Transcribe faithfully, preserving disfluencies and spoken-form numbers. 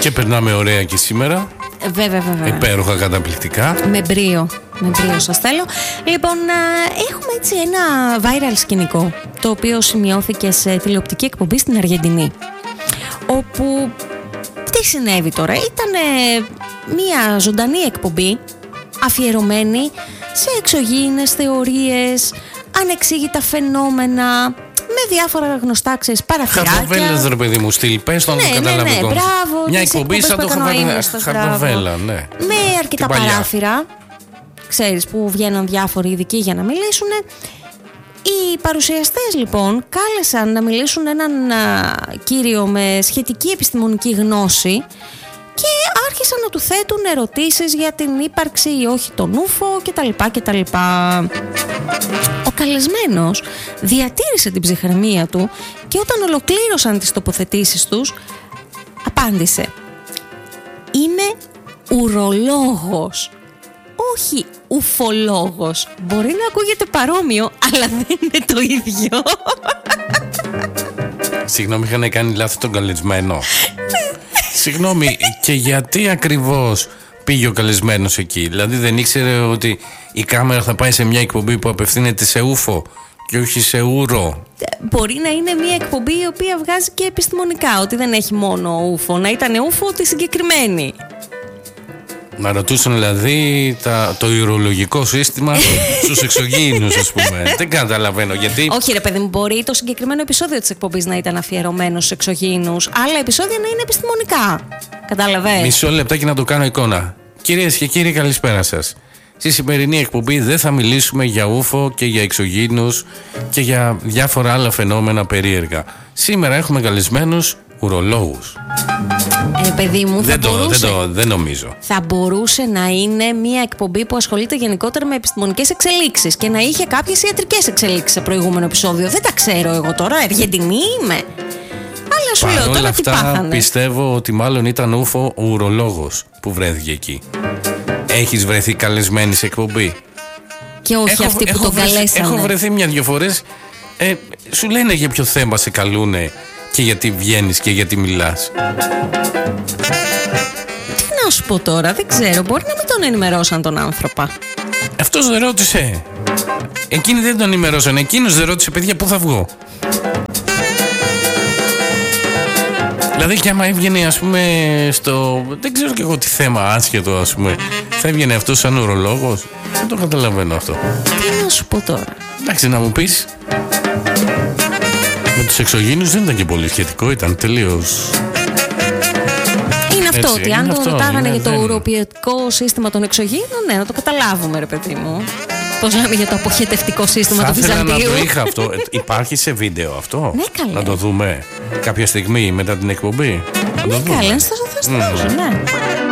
Και περνάμε ωραία και σήμερα. Βέβαια, βέβαια. Υπέροχα, καταπληκτικά. Με μπρίο, με μπρίο σας θέλω. Λοιπόν, έχουμε έτσι ένα viral σκηνικό, το οποίο σημειώθηκε σε τηλεοπτική εκπομπή στην Αργεντινή. Όπου, τι συνέβη τώρα, ήταν μια ζωντανή εκπομπή αφιερωμένη σε εξωγήινες θεωρίες, ανεξήγητα φαινόμενα, με διάφορα γνωστά, ξέρεις, παραθυράκια. Χαρτοβέλλες, ρε παιδί μου, στυλ, πες το να ναι, το καταλάβει. Ναι, ναι, μπράβο. Μια εκπομπή σαν το χαρτοβέλλα, ναι. Με αρκετά παράθυρα, ξέρεις, που βγαίνουν διάφοροι ειδικοί για να μιλήσουν. Οι παρουσιαστές λοιπόν κάλεσαν να μιλήσουν έναν α, κύριο με σχετική επιστημονική γνώση και άρχισαν να του θέτουν ερωτήσεις για την ύπαρξη ή όχι των ούφο κτλ. κτλ. Ο καλεσμένος διατήρησε την ψυχραιμία του και όταν ολοκλήρωσαν τις τοποθετήσεις τους απάντησε: «Είμαι ουρολόγος, όχι ουφολόγος». Μπορεί να ακούγεται παρόμοιο, αλλά δεν είναι το ίδιο. Συγγνώμη, είχαν κάνει λάθος τον καλεσμένο. Συγγνώμη, και γιατί ακριβώς πήγε ο καλεσμένος εκεί? Δηλαδή δεν ήξερε ότι η κάμερα θα πάει σε μια εκπομπή που απευθύνεται σε ούφο και όχι σε ούρο? Μπορεί να είναι μια εκπομπή η οποία βγάζει και επιστημονικά, ότι δεν έχει μόνο ούφο, να ήταν ούφο τη συγκεκριμένη. Να ρωτούσαν δηλαδή τα, το ουρολογικό σύστημα στους εξωγήινους, ας πούμε. Δεν καταλαβαίνω γιατί. Όχι, ρε παιδί μου, μπορεί το συγκεκριμένο επεισόδιο της εκπομπής να ήταν αφιερωμένο στους εξωγήινους, άλλα επεισόδια να είναι επιστημονικά. Καταλαβαίνεις. Μισό λεπτάκι να το κάνω εικόνα. Κυρίες και κύριοι, καλησπέρα σας. Στη σημερινή εκπομπή δεν θα μιλήσουμε για ούφο και για εξωγήινους και για διάφορα άλλα φαινόμενα περίεργα. Σήμερα έχουμε καλεσμένους ουρολόγους. Ε, παιδί μου, δεν, θα το, μπορούσε, δεν, το, δεν νομίζω. Θα μπορούσε να είναι μια εκπομπή που ασχολείται γενικότερα με επιστημονικές εξελίξεις και να είχε κάποιες ιατρικές εξελίξεις σε προηγούμενο επεισόδιο. Δεν τα ξέρω εγώ τώρα, Αργεντινή είμαι. Αλλά σου λέω τώρα τι πάθανε. Πιστεύω ότι μάλλον ήταν ούφο ο ουρολόγος που βρέθηκε εκεί. Έχεις βρεθεί καλεσμένη σε εκπομπή? Και όχι έχω, αυτοί που τον καλέσανε. Έχω βρεθεί μια-δυο φορές. Ε, σου λένε για ποιο θέμα σε καλούνε και γιατί βγαίνεις και γιατί μιλάς. Τι να σου πω τώρα, δεν ξέρω. Μπορεί να μην τον ενημερώσαν τον άνθρωπο. Αυτός δεν ρώτησε. Εκείνοι δεν τον ενημερώσαν. Εκείνος δεν ρώτησε, παιδιά, πού θα βγω. Δηλαδή και άμα έβγαινε, ας πούμε, στο... δεν ξέρω και εγώ τι θέμα άσχετο, ας πούμε, θα έβγαινε αυτός σαν ουρολόγος. Δεν το καταλαβαίνω αυτό. Τι να σου πω τώρα. Εντάξει, να μου πεις. Με τους εξωγήινους δεν ήταν και πολύ σχετικό, ήταν τελείως. Είναι αυτό, έτσι, ότι αν είναι το αυτό, ρωτάγανε ναι, για το δεν... ουροποιητικό σύστημα των εξωγήινων, ναι, να το καταλάβουμε, ρε παιδί μου. Πώς λέμε για το αποχετευτικό σύστημα θα του Βυζαντίου. Θα ήθελα να το είχα αυτό. Υπάρχει σε βίντεο αυτό? Ναι, καλέ. Να το δούμε κάποια στιγμή μετά την εκπομπή. Ναι, καλέ, θα το δούμε, ναι.